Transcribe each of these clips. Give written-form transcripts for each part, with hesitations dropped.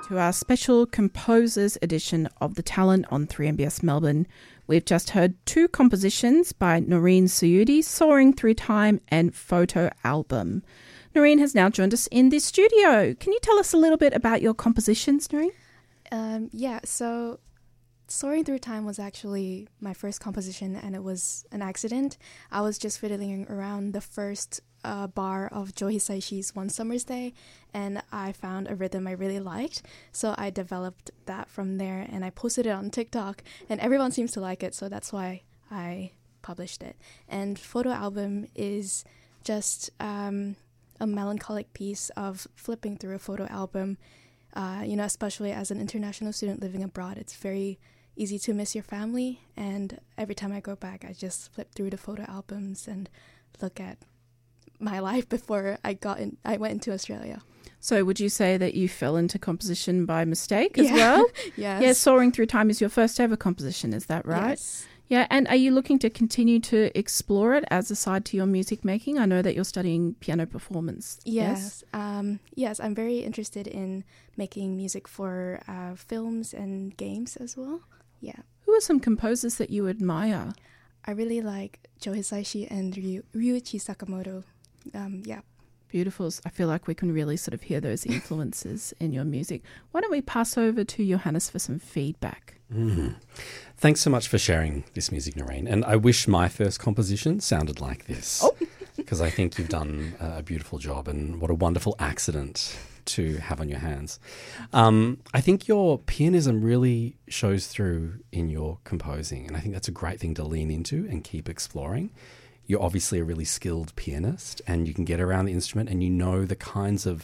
to our special Composers edition of The Talent on 3MBS Melbourne. We've just heard two compositions by Noreen Suyudi, Soaring Through Time and Photo Album. Noreen has now joined us in the studio. Can you tell us a little bit about your compositions, Noreen? So Soaring Through Time was actually my first composition, and it was an accident. I was just fiddling around the first bar of Joe Hisaishi's One Summer's Day, and I found a rhythm I really liked, so I developed that from there, and I posted it on TikTok, and everyone seems to like it, so that's why I published it. And Photo Album is just a melancholic piece of flipping through a photo album. Especially as an international student living abroad, it's very easy to miss your family, and every time I go back, I just flip through the photo albums and look at my life before I went into Australia. So would you say that you fell into composition by mistake as well? Yes. Yeah, Soaring Through Time is your first ever composition, is that right? Yes. Yeah, and are you looking to continue to explore it as a side to your music making? I know that you're studying piano performance. Yes. Yes, I'm very interested in making music for films and games as well. Yeah. Who are some composers that you admire? I really like Joe Hisaishi and Ryuichi Sakamoto. Beautiful. I feel like we can really sort of hear those influences in your music. Why don't we pass over to Johannes for some feedback? Thanks so much for sharing this music, Noreen. And I wish my first composition sounded like this. Because I think you've done a beautiful job, and what a wonderful accident to have on your hands. I think your pianism really shows through in your composing, and I think that's a great thing to lean into and keep exploring. You're obviously a really skilled pianist, and you can get around the instrument, and you know the kinds of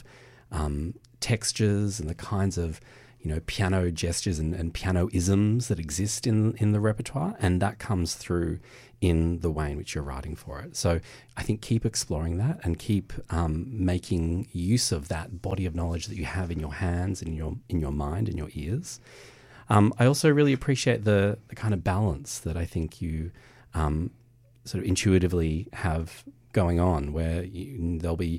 textures and the kinds of piano gestures and piano isms that exist in the repertoire, and that comes through in the way in which you're writing for it. So I think keep exploring that and keep making use of that body of knowledge that you have in your hands, in your mind, in your ears. I also really appreciate the kind of balance that I think you sort of intuitively have going on, where there'll be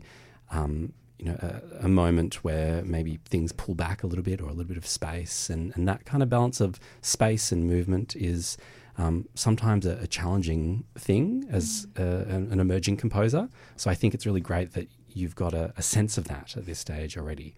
a moment where maybe things pull back a little bit, or a little bit of space, and that kind of balance of space and movement is sometimes a challenging thing as an emerging composer. So I think it's really great that you've got a sense of that at this stage already.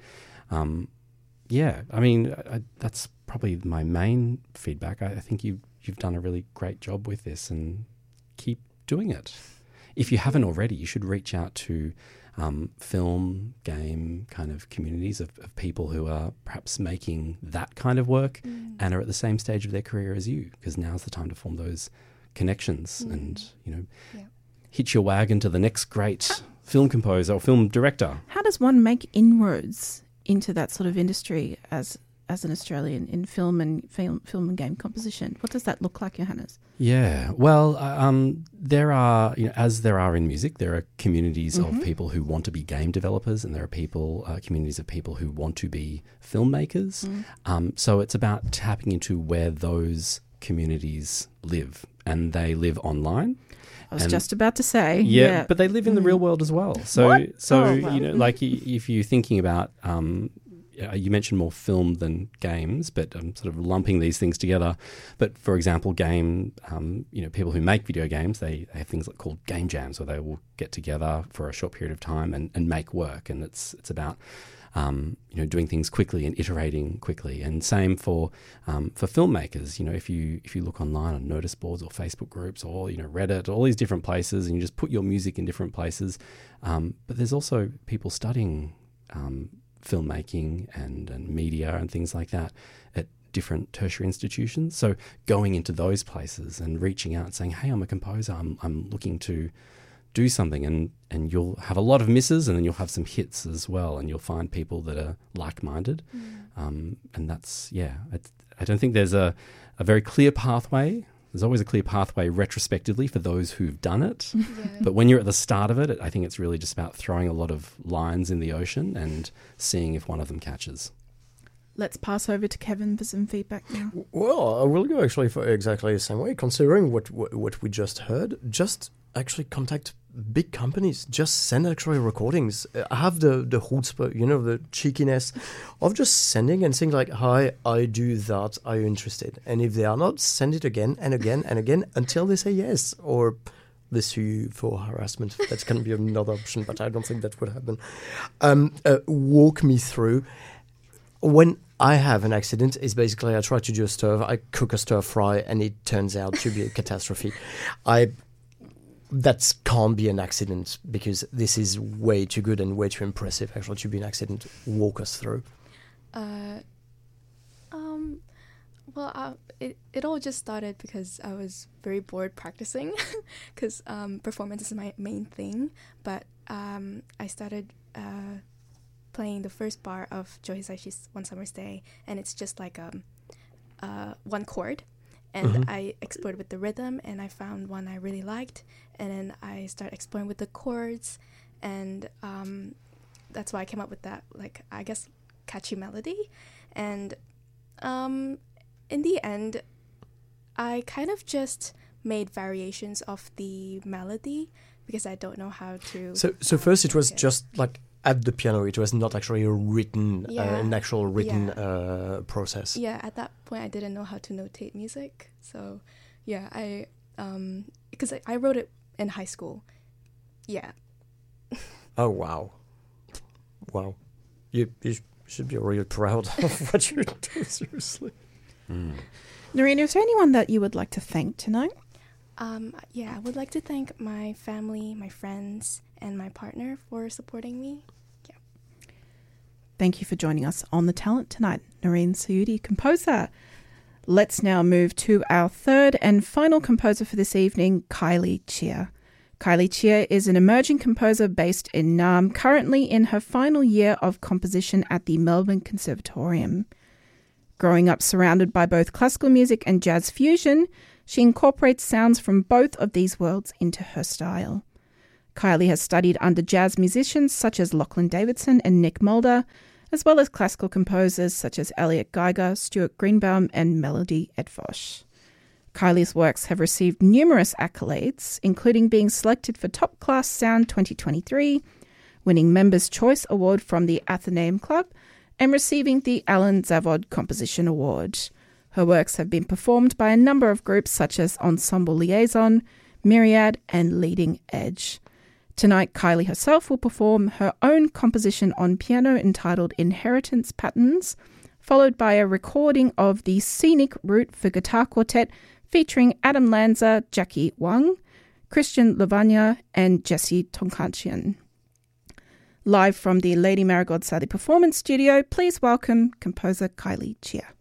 That's probably my main feedback. I think you've done a really great job with this, and keep doing it. If you haven't already, you should reach out to film, game kind of communities of people who are perhaps making that kind of work and are at the same stage of their career as you, because now's the time to form those connections and, hitch your wagon to the next great film composer or film director. How does one make inroads into that sort of industry as an Australian in film and game composition? What does that look like, Johannes? Yeah, well, there are, as there are in music, there are communities of people who want to be game developers, and there are communities of people who want to be filmmakers. So it's about tapping into where those communities live, and they live online. I was just about to say. Yeah, but they live in the real world as well. So, What? If you're thinking about you mentioned more film than games, but I'm sort of lumping these things together. But for example, people who make video games, they have things called game jams, where they will get together for a short period of time and make work. And it's about doing things quickly and iterating quickly. And same for filmmakers. If you look online on notice boards or Facebook groups or Reddit, all these different places, and you just put your music in different places. But there's also people studying filmmaking and media and things like that at different tertiary institutions. So going into those places and reaching out and saying, hey, I'm a composer, I'm looking to do something, and you'll have a lot of misses, and then you'll have some hits as well, and you'll find people that are like-minded. And that's, I don't think there's a very clear pathway. There's always a clear pathway retrospectively for those who've done it. But when you're at the start of it, I think it's really just about throwing a lot of lines in the ocean and seeing if one of them catches. Let's pass over to Kevin for some feedback now. Well, I will go actually for exactly the same way, considering what we just heard. Just actually contact big companies. Just send actually recordings. I have the chutzpah, the cheekiness of just sending and saying like, hi, I do that. Are you interested? And if they are not, send it again and again and again until they say yes, or they sue you for harassment. That's going to be another option, but I don't think that would happen. Walk me through. When I have an accident, it's basically I try to do a stir. I cook a stir fry, and it turns out to be a catastrophe. That can't be an accident, because this is way too good and way too impressive actually to be an accident. Walk us through. It all just started because I was very bored practicing, because performance is my main thing. But I started playing the first bar of Jo Hisaishi's One Summer's Day, and it's just like one chord. And I explored with the rhythm, and I found one I really liked. And then I started exploring with the chords, and that's why I came up with that, like, I guess, catchy melody. And in the end, I kind of just made variations of the melody, because I don't know how to... So first it was just like at the piano, it was not actually a written, an actual written process. Yeah, at that point I didn't know how to notate music. So yeah, because I wrote it in high school. Yeah. Oh, wow. Wow. You should be really proud of what you do, seriously. Noreen, is there anyone that you would like to thank tonight? Yeah, I would like to thank my family, my friends, and my partner for supporting me. Yeah. Thank you for joining us on The Talent tonight, Noreen Suyudi, composer. Let's now move to our third and final composer for this evening, Kylie Chia. Kylie Chia is an emerging composer based in Naarm, currently in her final year of composition at the Melbourne Conservatorium. Growing up surrounded by both classical music and jazz fusion, she incorporates sounds from both of these worlds into her style. Kylie has studied under jazz musicians such as Lachlan Davidson and Nick Mulder, as well as classical composers such as Elliot Geiger, Stuart Greenbaum, and Melody Edvosh. Kylie's works have received numerous accolades, including being selected for Top Class Sound 2023, winning Members' Choice Award from the Athenaeum Club, and receiving the Alan Zavod Composition Award. Her works have been performed by a number of groups such as Ensemble Liaison, Myriad, and Leading Edge. Tonight, Kylie herself will perform her own composition on piano entitled Inheritance Patterns, followed by a recording of the Scenic Route for Guitar Quartet featuring Adam Lanza, Jackie Wang, Christian Lavagna, and Jesse Tonkanchian. Live from the Lady Marigold Saudi Performance Studio, please welcome composer Kylie Chia.